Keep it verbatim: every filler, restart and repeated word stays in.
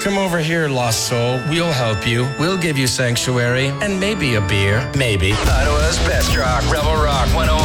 Come over here, lost soul. We'll help you. We'll give you sanctuary and maybe a beer. Maybe. Ottawa's best rock, Rebel Rock one oh